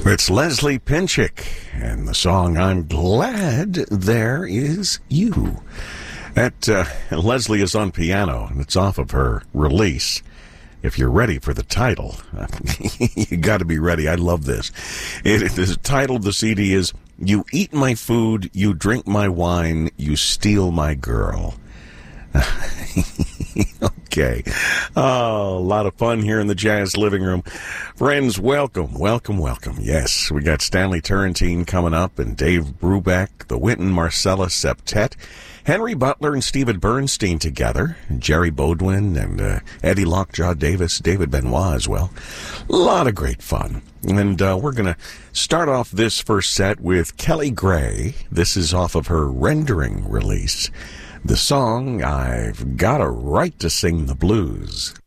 It's Leslie Pinchik and the song I'm Glad There Is You. That Leslie is on piano, and it's off of her release. If you're ready for the title, you got to be ready. I love this. The title of the CD is You Eat My Food, You Drink My Wine, You Steal My Girl. Okay. Oh, a lot of fun here in the Jazz Living Room. Friends, welcome. Yes, we got Stanley Turrentine coming up and Dave Brubeck, the Wynton Marsalis Septet, Henry Butler and Stephen Bernstein together, Jerry Bodwin and Eddie Lockjaw Davis, David Benoit as well. A lot of great fun. And we're going to start off this first set with Kelly Gray. This is off of her Rendering release. The song, I've Got a Right to Sing the Blues.